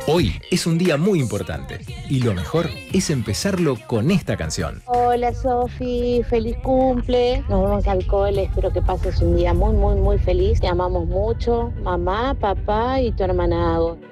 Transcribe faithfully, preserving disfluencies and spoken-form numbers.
Hoy es un día muy importante y lo mejor es empezarlo con esta canción. Hola Sofi, feliz cumple. Nos vemos al cole, espero que pases un día muy, muy, muy feliz. Te amamos mucho, mamá, papá y tu hermana Ago.